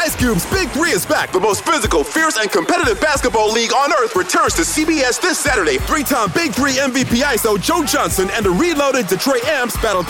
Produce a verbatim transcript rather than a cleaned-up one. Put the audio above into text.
Ice Cube's Big Three is back. The most physical, fierce, and competitive basketball league on earth returns to C B S this Saturday. Three-time Big Three M V P I S O Joe Johnson and the reloaded Detroit Amps battle